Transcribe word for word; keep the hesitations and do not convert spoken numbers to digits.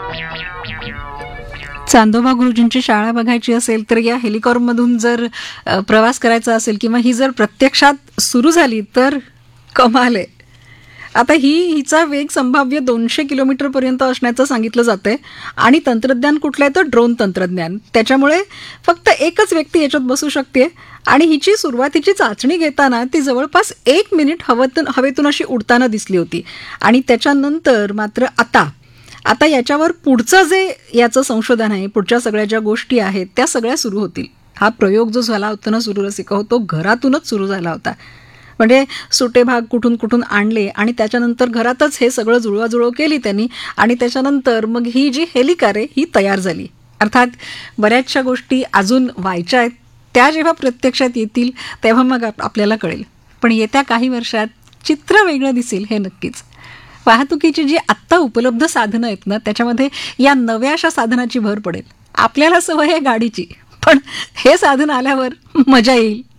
चांदोबा गुरुजींची शाळा बघायची असेल तर या हेलिकॉप्टरमधून जर अ, प्रवास करायचा असेल किंवा ही जर प्रत्यक्षात सुरू झाली तर कमाल आहे. आता ही हिचा वेग संभाव्य दोनशे किलोमीटर पर्यंत असण्याचं सांगितलं जातंय आणि तंत्रज्ञान कुठलं आहे तर ड्रोन तंत्रज्ञान. त्याच्यामुळे फक्त एकच व्यक्ती याच्यात बसू शकते आणि हिची सुरुवातीची चाचणी घेताना ती जवळपास एक मिनिट हवेतून हवेतून अशी उडताना दिसली होती आणि त्याच्यानंतर मात्र आता आता याच्यावर पुढचं जे याचं संशोधन आहे, पुढच्या सगळ्या ज्या गोष्टी आहेत त्या सगळ्या सुरू होतील. हा प्रयोग जो झाला होता ना सुरू रसिका हो, तो घरातूनच सुरू झाला होता. म्हणजे सुटे भाग कुठून कुठून आणले आणि त्याच्यानंतर घरातच हे सगळं जुळवाजुळव केली त्यांनी आणि त्याच्यानंतर मग ही जी हेलिकार आहे ही तयार झाली. अर्थात बऱ्याचशा गोष्टी अजून व्हायच्या आहेत, त्या जेव्हा प्रत्यक्षात येतील तेव्हा मग आप आपल्याला कळेल. पण येत्या काही वर्षात चित्र वेगळं दिसेल हे नक्कीच. वाहतुकीची जी आत्ता उपलब्ध साधनं आहेत ना त्याच्यामध्ये या नव्या अशा साधनाची भर पडेल. आपल्याला सवय आहे गाडीची, पण हे साधन आल्यावर मजा येईल.